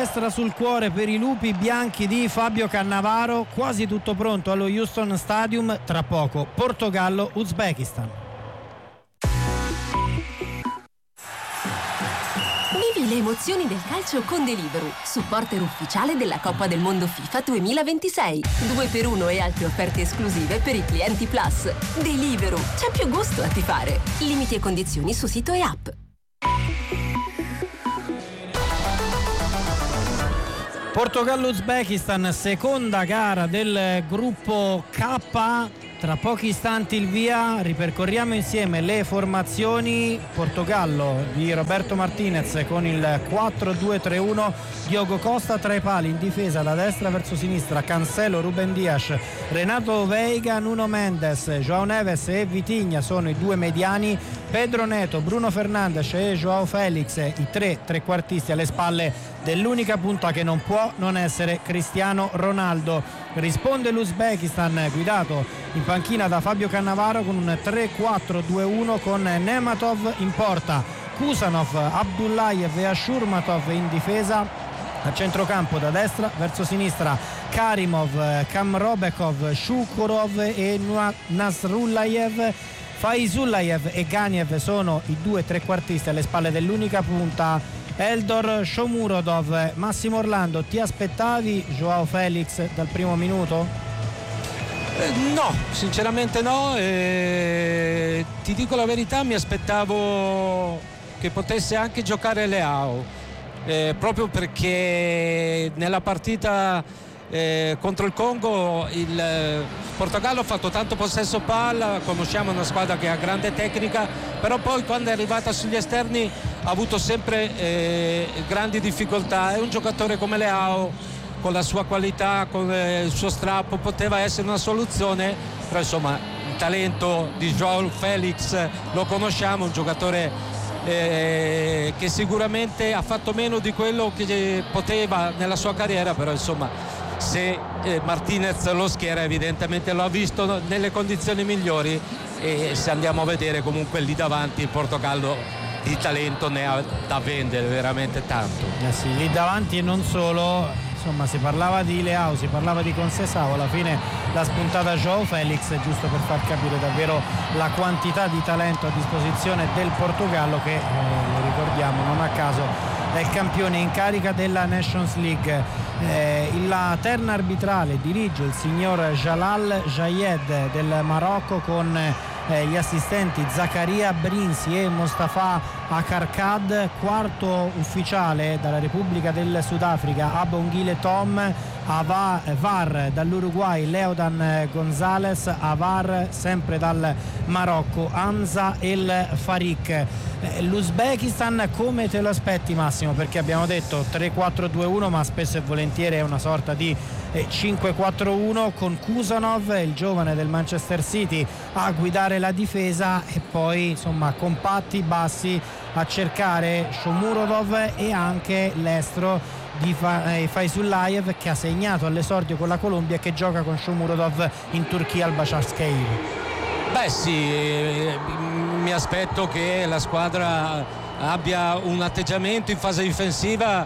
destra sul cuore per i lupi bianchi di Fabio Cannavaro. Quasi tutto pronto allo Houston Stadium, tra poco Portogallo-Uzbekistan. Vivi le emozioni del calcio con Deliveroo, supporter ufficiale della Coppa del Mondo FIFA 2026. 2x1 e altre offerte esclusive per i clienti Plus. Deliveroo, c'è più gusto a tifare. Limiti e condizioni su sito e app. Portogallo-Uzbekistan, seconda gara del gruppo K. Tra pochi istanti il via, ripercorriamo insieme le formazioni. Portogallo di Roberto Martinez con il 4-2-3-1, Diogo Costa tra i pali, in difesa da destra verso sinistra Cancelo, Ruben Dias, Renato Veiga, Nuno Mendes, João Neves e Vitinha sono i due mediani, Pedro Neto, Bruno Fernandes e João Felix i tre trequartisti alle spalle dell'unica punta che non può non essere Cristiano Ronaldo. Risponde l'Uzbekistan, guidato in panchina da Fabio Cannavaro con un 3-4-2-1 con Nematov in porta, Kusanov, Abdullayev e Ashurmatov in difesa. A centrocampo da destra verso sinistra Karimov, Kamrobekov, Shukurov e Nasrullayev. Faizullayev e Ganiev sono i due trequartisti alle spalle dell'unica punta, Eldor Shomurodov. Massimo Orlando, ti aspettavi João Felix dal primo minuto? No, sinceramente no, ti dico la verità, mi aspettavo che potesse anche giocare Leao, proprio perché nella partita contro il Congo il Portogallo ha fatto tanto possesso palla, conosciamo una squadra che ha grande tecnica, però poi quando è arrivata sugli esterni ha avuto sempre grandi difficoltà. È un giocatore come Leao, con la sua qualità, con il suo strappo, poteva essere una soluzione, però insomma il talento di João Felix lo conosciamo, un giocatore che sicuramente ha fatto meno di quello che poteva nella sua carriera, però insomma se Martinez lo schiera evidentemente lo ha visto nelle condizioni migliori, e se andiamo a vedere comunque lì davanti il Portogallo di talento ne ha da vendere veramente tanto. Sì, lì davanti e non solo, insomma si parlava di Leao, si parlava di Conceição, alla fine l'ha spuntata João Felix, giusto per far capire davvero la quantità di talento a disposizione del Portogallo che, lo ricordiamo, non a caso è il campione in carica della Nations League. La terna arbitrale dirige il signor Jalal Jayed del Marocco con gli assistenti Zaccaria Brinsi e Mostafa Akarkad, quarto ufficiale dalla Repubblica del Sudafrica Abongile Tom, VAR dall'Uruguay Leodan Gonzalez, VAR sempre dal Marocco Hamza El Farik. L'Uzbekistan come te lo aspetti, Massimo? Perché abbiamo detto 3-4-2-1, ma spesso e volentieri è una sorta di 5-4-1 con Kusanov, il giovane del Manchester City, a guidare la difesa, e poi insomma compatti, bassi, a cercare Shomurodov e anche l'estro di Faizullayev, che ha segnato all'esordio con la Colombia e che gioca con Shomurodov in Turchia al Başakşehir. Beh sì, mi aspetto che la squadra abbia un atteggiamento in fase difensiva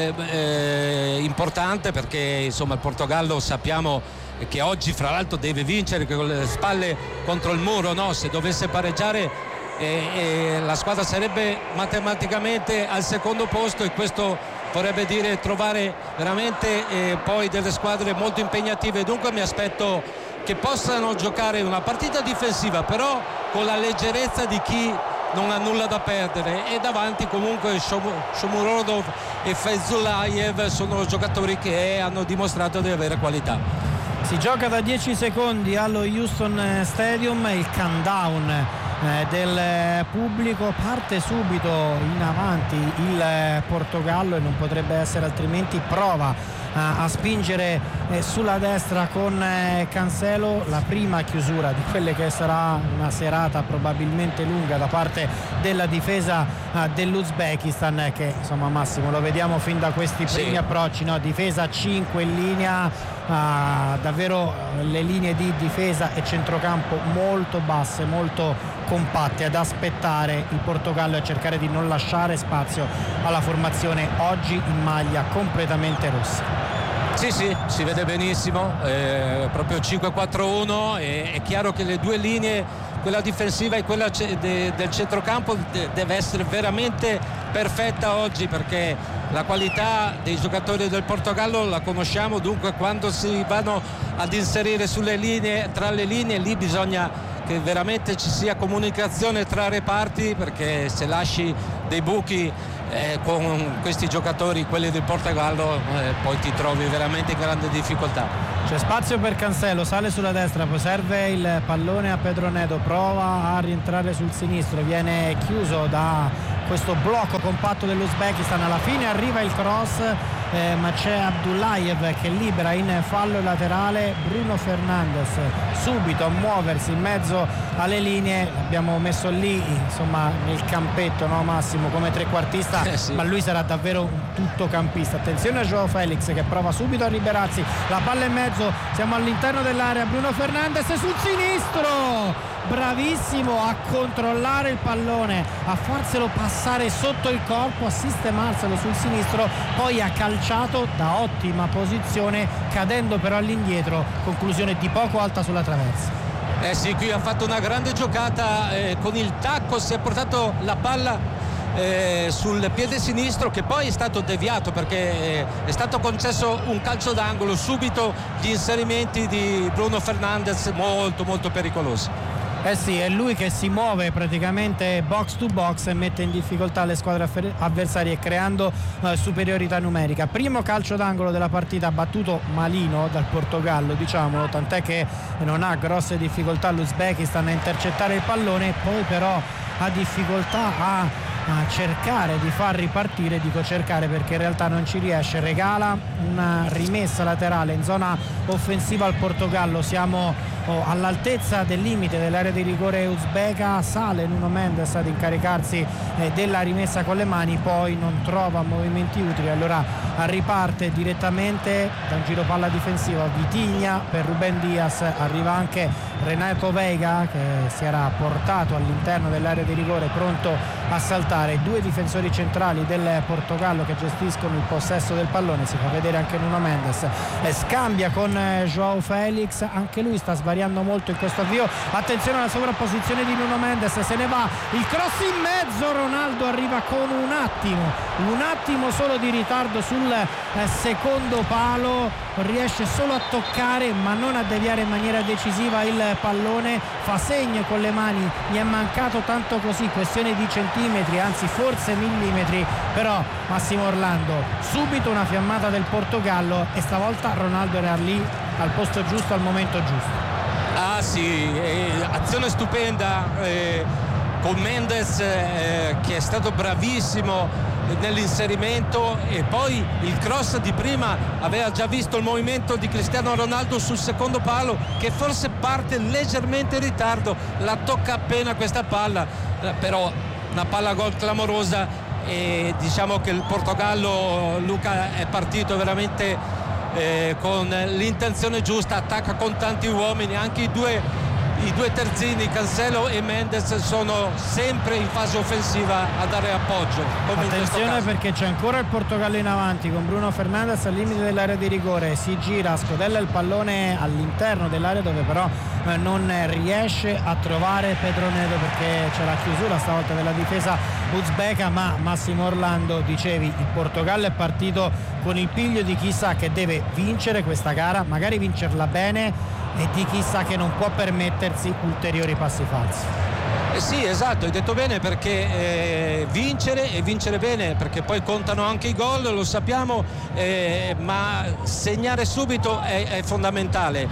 importante, perché insomma il Portogallo sappiamo che oggi fra l'altro deve vincere con le spalle contro il muro, no? Se dovesse pareggiare la squadra sarebbe matematicamente al secondo posto, e questo vorrebbe dire trovare veramente poi delle squadre molto impegnative. Dunque mi aspetto che possano giocare una partita difensiva, però con la leggerezza di chi non ha nulla da perdere, e davanti comunque Shomurodov e Faizullayev sono giocatori che hanno dimostrato di avere qualità. Si gioca da 10 secondi allo Houston Stadium, il countdown del pubblico, parte subito in avanti il Portogallo e non potrebbe essere altrimenti, prova a spingere sulla destra con Cancelo, la prima chiusura di quelle che sarà una serata probabilmente lunga da parte della difesa dell'Uzbekistan, che insomma, Massimo, lo vediamo fin da questi primi approcci, no? Difesa a 5 in linea, davvero le linee di difesa e centrocampo molto basse, molto compatte, ad aspettare il Portogallo e cercare di non lasciare spazio alla formazione oggi in maglia completamente rossa. Sì, si vede benissimo, proprio 5-4-1, è chiaro che le due linee, quella difensiva e quella del centrocampo, deve essere veramente perfetta oggi, perché la qualità dei giocatori del Portogallo la conosciamo, dunque quando si vanno ad inserire sulle linee, tra le linee, lì bisogna che veramente ci sia comunicazione tra reparti, perché se lasci dei buchi con questi giocatori, quelli del Portogallo, poi ti trovi veramente in grande difficoltà. C'è spazio per Cancelo, sale sulla destra, poi serve il pallone a Pedro Neto, prova a rientrare sul sinistro, viene chiuso da questo blocco compatto dell'Uzbekistan, alla fine arriva il cross, ma c'è Abdullayev che libera in fallo laterale Bruno Fernandes, subito a muoversi in mezzo alle linee, l'abbiamo messo lì insomma nel campetto, no Massimo, come trequartista, sì. Ma lui sarà davvero un tuttocampista. Attenzione a João Felix che prova subito a liberarsi, la palla in mezzo, siamo all'interno dell'area, Bruno Fernandes sul sinistro, bravissimo a controllare il pallone, a farselo passare sotto il corpo, a sistemarselo sul sinistro, poi ha calciato da ottima posizione, cadendo però all'indietro, conclusione di poco alta sulla traversa. Sì, qui ha fatto una grande giocata, con il tacco si è portato la palla sul piede sinistro, che poi è stato deviato perché è stato concesso un calcio d'angolo, subito gli inserimenti di Bruno Fernandes molto molto pericolosi. Sì, è lui che si muove praticamente box to box e mette in difficoltà le squadre avversarie, creando superiorità numerica. Primo calcio d'angolo della partita battuto malino dal Portogallo, diciamolo, tant'è che non ha grosse difficoltà l'Uzbekistan a intercettare il pallone, poi però ha difficoltà a cercare di far ripartire, dico cercare perché in realtà non ci riesce, regala una rimessa laterale in zona offensiva al Portogallo, siamo all'altezza del limite dell'area di rigore uzbeka, sale Nuno Mendes ad incaricarsi della rimessa con le mani, poi non trova movimenti utili, allora riparte direttamente da un giro palla difensiva Vitinha per Ruben Dias, arriva anche Renato Veiga che si era portato all'interno dell'area di rigore pronto a saltare, due difensori centrali del Portogallo che gestiscono il possesso del pallone, si fa vedere anche Nuno Mendes, scambia con João Felix, anche lui sta svariando molto in questo avvio, attenzione alla sovrapposizione di Nuno Mendes, se ne va, il cross in mezzo, Ronaldo arriva con un attimo solo di ritardo sul secondo palo, riesce solo a toccare ma non a deviare in maniera decisiva il pallone, fa segno con le mani, mi è mancato tanto così, questione di centimetri, anzi forse millimetri, però Massimo Orlando, subito una fiammata del Portogallo e stavolta Ronaldo era lì al posto giusto al momento giusto. Ah sì, azione stupenda con Mendes che è stato bravissimo nell'inserimento, e poi il cross di prima aveva già visto il movimento di Cristiano Ronaldo sul secondo palo, che forse parte leggermente in ritardo, la tocca appena questa palla, però una palla gol clamorosa, e diciamo che il Portogallo, Luca, è partito veramente con l'intenzione giusta, attacca con tanti uomini, anche i due terzini Cancelo e Mendes sono sempre in fase offensiva a dare appoggio, come attenzione perché c'è ancora il Portogallo in avanti con Bruno Fernandes al limite dell'area di rigore, si gira, scodella il pallone all'interno dell'area dove però non riesce a trovare Pedro Neto perché c'è la chiusura stavolta della difesa uzbeka, ma Massimo Orlando, dicevi, il Portogallo è partito con il piglio di chi sa che deve vincere questa gara, magari vincerla bene, e di chi sa che non può permettersi ulteriori passi falsi. Sì, esatto, hai detto bene, perché vincere e vincere bene, perché poi contano anche i gol, lo sappiamo, ma segnare subito è fondamentale,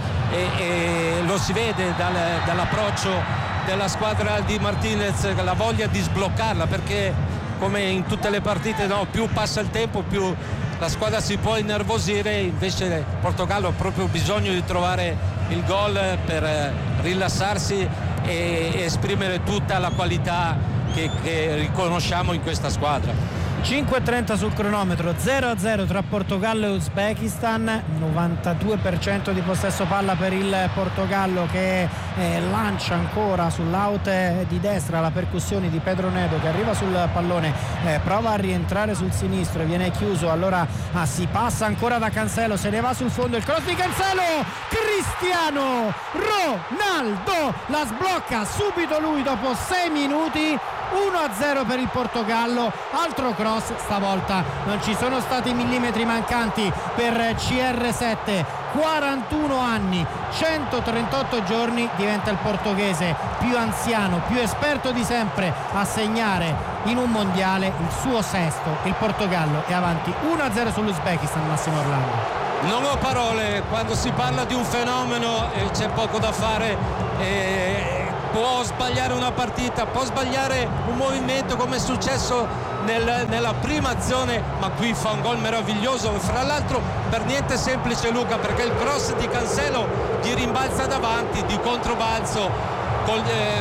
e lo si vede dall'approccio della squadra di Martinez, la voglia di sbloccarla, perché come in tutte le partite, no, più passa il tempo più la squadra si può innervosire, invece il Portogallo ha proprio bisogno di trovare il gol per rilassarsi e esprimere tutta la qualità che riconosciamo in questa squadra. 5:30 sul cronometro, 0-0 tra Portogallo e Uzbekistan, 92% di possesso palla per il Portogallo, che lancia ancora sull'out di destra la percussione di Pedro Neto, che arriva sul pallone, prova a rientrare sul sinistro e viene chiuso, allora si passa ancora da Cancelo, se ne va sul fondo, il cross di Cancelo, Cristiano Ronaldo la sblocca subito lui dopo 6 minuti. 1-0 per il Portogallo, altro cross, stavolta non ci sono stati millimetri mancanti per CR7, 41 anni, 138 giorni, diventa il portoghese più anziano, più esperto di sempre a segnare in un mondiale, il suo sesto. Il Portogallo è avanti 1-0 sull'Uzbekistan. Massimo Orlando. Non ho parole, quando si parla di un fenomeno c'è poco da fare. Può sbagliare una partita, può sbagliare un movimento come è successo nella prima azione, ma qui fa un gol meraviglioso, fra l'altro per niente semplice, Luca, perché il cross di Cancelo gli rimbalza davanti di controbalzo col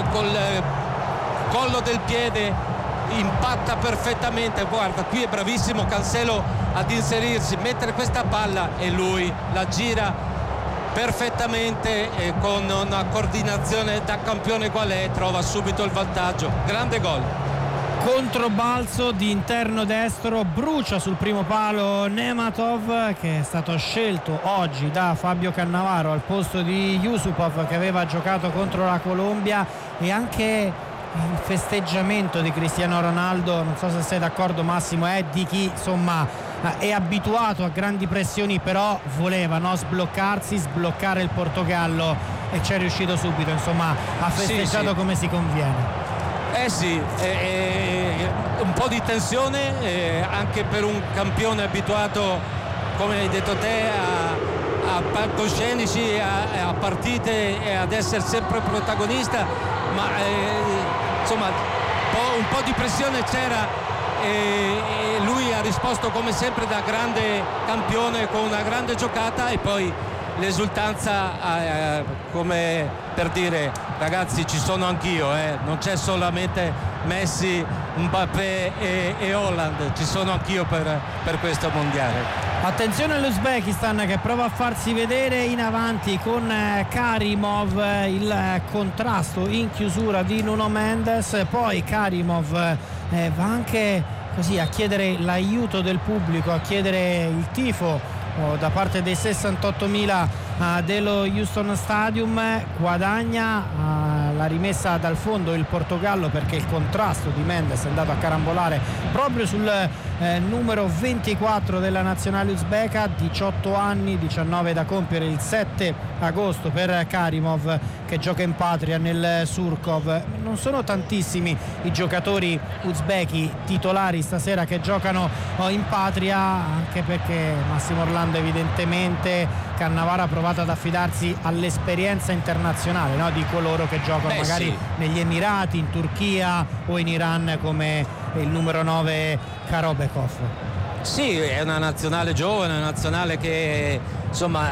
collo del piede, impatta perfettamente. Guarda, qui è bravissimo Cancelo ad inserirsi, mettere questa palla e lui la gira perfettamente e con una coordinazione da campione qual è trova subito il vantaggio. Grande gol. Controbalzo di interno destro, brucia sul primo palo Nematov, che è stato scelto oggi da Fabio Cannavaro al posto di Yusupov, che aveva giocato contro la Colombia. E anche il festeggiamento di Cristiano Ronaldo, non so se sei d'accordo Massimo, è di chi insomma è abituato a grandi pressioni, però voleva sbloccarsi, sbloccare il Portogallo, e ci è riuscito subito, insomma ha festeggiato sì. Come si conviene. Sì, un po' di tensione anche per un campione abituato, come hai detto te, a palcoscenici, a partite e ad essere sempre protagonista, ma insomma un po' di pressione c'era e lui ha risposto come sempre da grande campione con una grande giocata, e poi l'esultanza come per dire ragazzi ci sono anch'io, non c'è solamente Messi, Mbappé e Holland, ci sono anch'io per questo mondiale. Attenzione all'Uzbekistan che prova a farsi vedere in avanti con Karimov, il contrasto in chiusura di Nuno Mendes, poi Karimov va anche così a chiedere l'aiuto del pubblico, a chiedere il tifo da parte dei 68.000 dello Houston Stadium. Guadagna la rimessa dal fondo il Portogallo, perché il contrasto di Mendes è andato a carambolare proprio sul numero 24 della nazionale uzbeka, 18 anni, 19 da compiere il 7 agosto per Karimov, che gioca in patria nel Surkov. Non sono tantissimi i giocatori uzbeki titolari stasera che giocano in patria, anche perché Massimo Orlando evidentemente Cannavaro ha provato ad affidarsi all'esperienza internazionale, di coloro che giocano magari sì, negli Emirati, in Turchia o in Iran, come il numero 9 Karobekov. Sì, è una nazionale giovane, una nazionale che insomma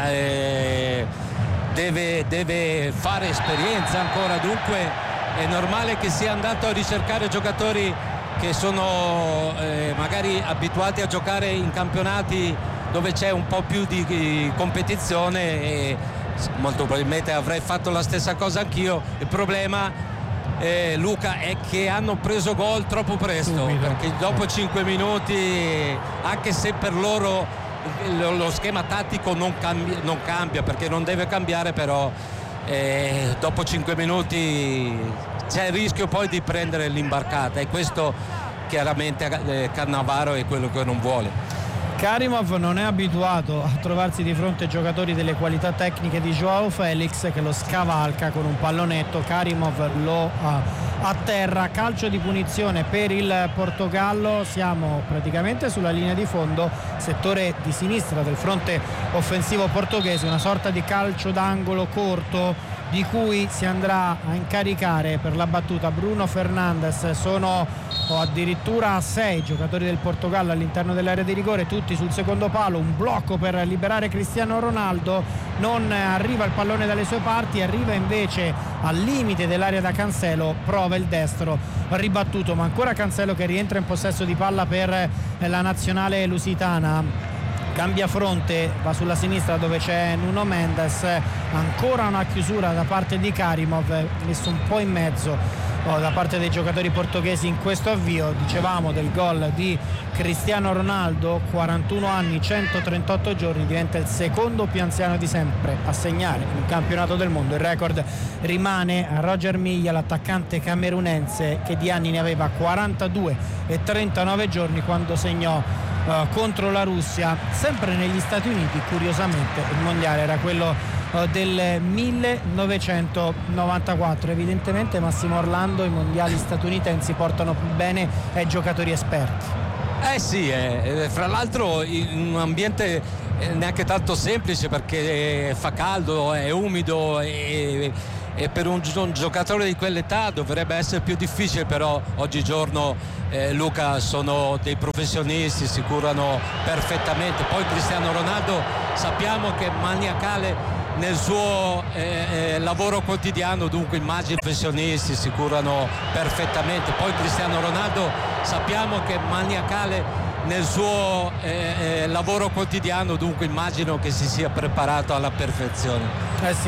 deve fare esperienza ancora, dunque è normale che sia andato a ricercare giocatori che sono magari abituati a giocare in campionati dove c'è un po' più di competizione, e molto probabilmente avrei fatto la stessa cosa anch'io. Il problema Luca è che hanno preso gol troppo presto, perché dopo 5 minuti, anche se per loro lo schema tattico non cambia perché non deve cambiare, però dopo 5 minuti c'è il rischio poi di prendere l'imbarcata, e questo chiaramente Cannavaro è quello che non vuole. Karimov non è abituato a trovarsi di fronte a giocatori delle qualità tecniche di Joao Felix, che lo scavalca con un pallonetto. Karimov lo atterra. Calcio di punizione per il Portogallo. Siamo praticamente sulla linea di fondo, settore di sinistra del fronte offensivo portoghese, una sorta di calcio d'angolo corto di cui si andrà a incaricare per la battuta Bruno Fernandes. Sono o addirittura 6 giocatori del Portogallo all'interno dell'area di rigore, tutti sul secondo palo, un blocco per liberare Cristiano Ronaldo, non arriva il pallone dalle sue parti, arriva invece al limite dell'area da Cancelo, prova il destro ribattuto, ma ancora Cancelo che rientra in possesso di palla per la nazionale lusitana. Cambia fronte, va sulla sinistra dove c'è Nuno Mendes, ancora una chiusura da parte di Karimov, messo un po' in mezzo da parte dei giocatori portoghesi in questo avvio. Dicevamo del gol di Cristiano Ronaldo, 41 anni, 138 giorni, diventa il secondo più anziano di sempre a segnare in un campionato del mondo. Il record rimane a Roger Milla, l'attaccante camerunense, che di anni ne aveva 42 e 39 giorni quando segnò contro la Russia, sempre negli Stati Uniti. Curiosamente il mondiale era quello del 1994. Evidentemente, Massimo Orlando, i mondiali statunitensi portano più bene ai giocatori esperti. Sì, fra l'altro in un ambiente neanche tanto semplice, perché fa caldo, è umido e per un giocatore di quell'età dovrebbe essere più difficile, però oggigiorno Luca, sono dei professionisti, si curano perfettamente. Poi Cristiano Ronaldo sappiamo che è maniacale nel suo lavoro quotidiano, dunque immagino i professionisti si curano perfettamente. Poi Cristiano Ronaldo sappiamo che è maniacale nel suo lavoro quotidiano, dunque immagino che si sia preparato alla perfezione. Sì,